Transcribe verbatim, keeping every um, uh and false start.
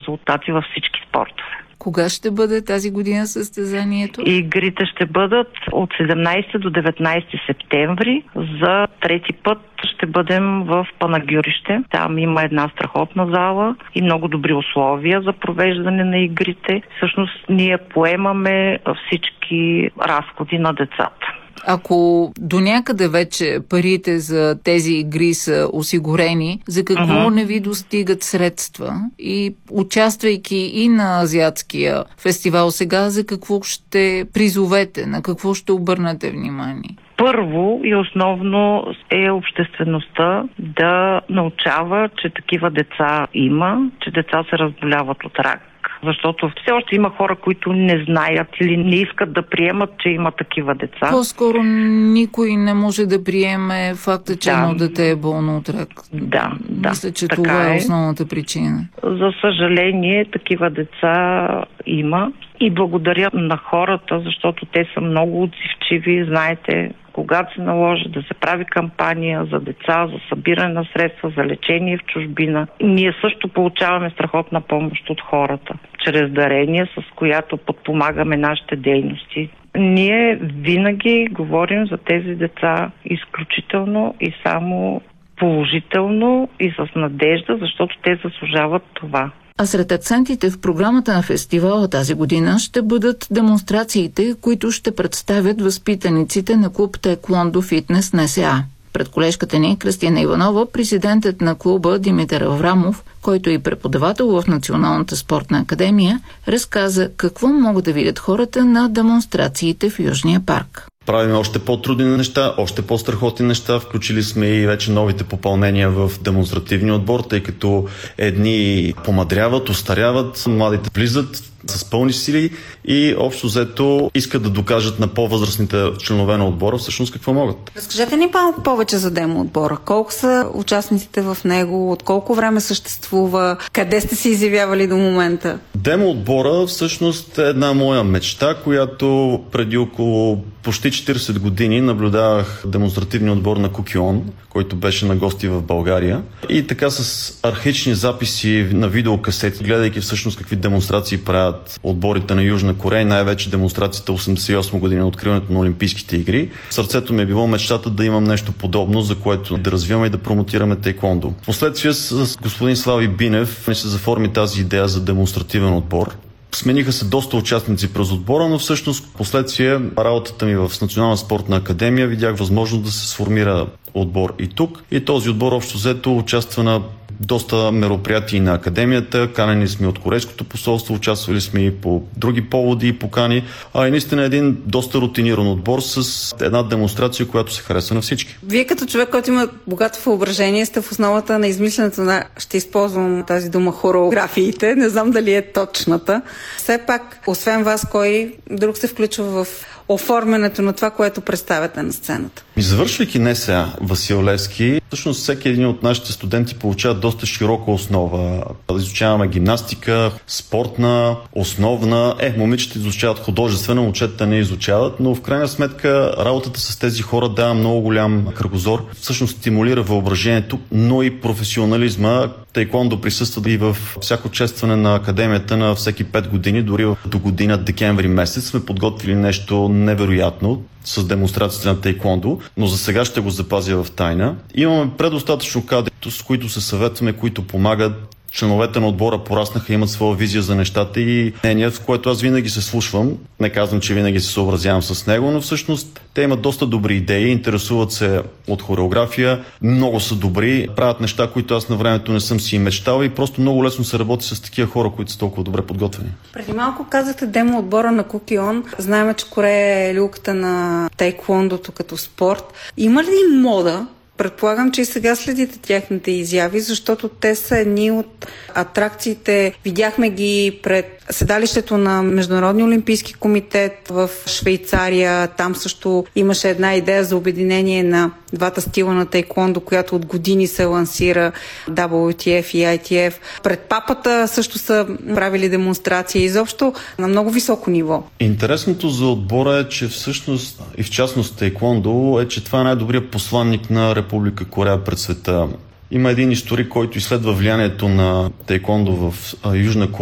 резултати във всички спортове. Кога ще бъде тази година състезанието? Игрите ще бъдат от седемнайсети до деветнайсети септември. За трети път ще бъдем в Панагюрище. Там има една страхотна зала и много добри условия за провеждане на игрите. Всъщност ние поемаме всички разходи на децата. Ако до някъде вече парите за тези игри са осигурени, за какво uh-huh. не ви достигат средства? И участвайки и на Азиатския фестивал сега, за какво ще призовете? На какво ще обърнете внимание? Първо и основно е обществеността да научава, че такива деца има, че деца се разболяват от рак. Защото все още има хора, които не знаят или не искат да приемат, че има такива деца. По-скоро никой не може да приеме факта, че да. едно дете е болно от рак. Да, да. Мисля, че това е основната причина. За съжаление, такива деца има. И благодаря на хората, защото те са много отзивчиви. Знаете, когато се наложи да се прави кампания за деца, за събиране на средства, за лечение в чужбина. Ние също получаваме страхотна помощ от хората, чрез дарения, с която подпомагаме нашите дейности. Ние винаги говорим за тези деца изключително и само положително и с надежда, защото те заслужават това. А сред акцентите в програмата на фестивала тази година ще бъдат демонстрациите, които ще представят възпитаниците на клуб Таеквондо Фитнес НСА. Пред колежката ни Кристина Иванова, президентът на клуба Димитър Аврамов, който е и преподавател в Националната спортна академия, разказа какво могат да видят хората на демонстрациите в Южния парк. Правим още по-трудни неща, още по-страхотни неща. Включили сме и вече новите попълнения в демонстративния отбор, тъй като едни помадряват, остаряват, младите влизат с пълни сили и общо взето искат да докажат на по-възрастните членове на отбора всъщност какво могат. Разкажете ни малко повече за демо отбора. Колко са участниците в него, от колко време съществува, къде сте се изявявали до момента? Демо отбора всъщност е една моя мечта, която преди около почти четирийсет години наблюдавах демонстративния отбор на Кукион, който беше на гости в България. И така с архаични записи на видеокасети, гледайки всъщност какви демонстрации правят отборите на Южна Корея, най-вече демонстрацията осемдесет и осма година на откриването на Олимпийските игри. В сърцето ми е било мечтата да имам нещо подобно, за което да развиваме и да промотираме таеквондо. Впоследствие с господин Слави Бинев се заформи тази идея за демонстративен отбор. Смениха се доста участници през отбора, но всъщност последствие работата ми в Национална спортна академия видях възможност да се сформира отбор и тук. И този отбор общо взето участва на доста мероприятия на академията, канени сме от Корейското посолство, участвали сме и по други поводи и покани, а и наистина един доста рутиниран отбор с една демонстрация, която се хареса на всички. Вие като човек, който има богато въображение, сте в основата на измисленето на, ще използвам тази дума, хореографиите, не знам дали е точната. Все пак, освен вас, кой друг се включва в оформянето на това, което представяте на сцената? И завършвайки НСА Васил Левски, всъщност всеки един от нашите студенти получава доста широка основа. Изучаваме гимнастика, спортна, основна. Е, момичета изучават художествена, момчетата не изучават, но в крайна сметка работата с тези хора дава много голям кръгозор. Всъщност стимулира въображението, но и професионализма. Таеквондо присъства и в всяко честване на академията на всеки пет години, дори до година декември месец сме подготвили нещо невероятно с демонстрацията на таеквондо, но за сега ще го запазя в тайна. Имаме предостатъчно кадри, с които се съветваме, които помагат. Членовете на отбора пораснаха, имат своя визия за нещата и мнение, в което аз винаги се слушвам. Не казвам, че винаги се съобразявам с него, но всъщност те имат доста добри идеи, интересуват се от хореография, много са добри, правят неща, които аз на времето не съм си и мечтал и просто много лесно се работи с такива хора, които са толкова добре подготвени. Преди малко казахте демо отбора на Кукион. Знаем, че Корея е люлката на таеквондото като спорт. Има ли мода? Предполагам, че и сега следите тяхните изяви, защото те са едни от атракциите. Видяхме ги пред седалището на Международния олимпийски комитет в Швейцария. Там също имаше една идея за обединение на двата стила на таеквондо, която от години се лансира, дабъл ю ти еф и ай ти еф. Пред папата също са правили демонстрации, изобщо на много високо ниво. Интересното за отбора е, че всъщност и в частност таеквондо е, че това е най-добрият посланник на Република Корея пред света. Има един историк, който изследва влиянието на таеквондо в Южна Корея.